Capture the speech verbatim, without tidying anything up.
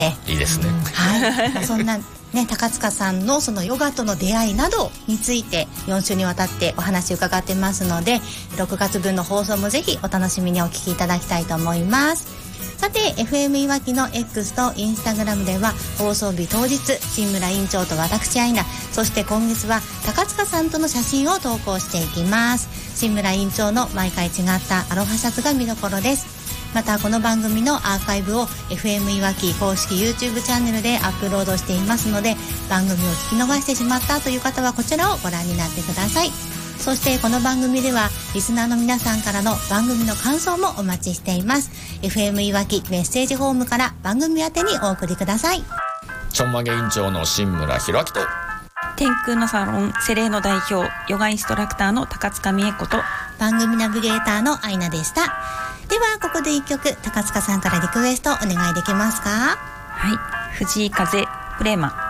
いいですね、 はい、そんなね、高塚さんのそのヨガとの出会いなどについてよん週にわたってお話伺ってますので、ろくがつぶんの放送もぜひお楽しみにお聞きいただきたいと思います。さて エフエム いわきの X と Instagram では放送日当日、新村院長と私アイナ、そして今月は高塚さんとの写真を投稿していきます。新村院長の毎回違ったアロハシャツが見どころです。またこの番組のアーカイブを エフエム いわき公式 YouTube チャンネルでアップロードしていますので、番組を聞き逃してしまったという方はこちらをご覧になってください。そしてこの番組ではリスナーの皆さんからの番組の感想もお待ちしています。 エフエム いわきメッセージフォームから番組宛てにお送りください。 ちょんまげ院長の新村博明と天空のサロンセレーの代表、ヨガインストラクターの高塚美恵子と番組ナビゲーターのアイナでした。ではここで一曲高塚さんからリクエストお願いできますか？ はい、藤井風プレーマ。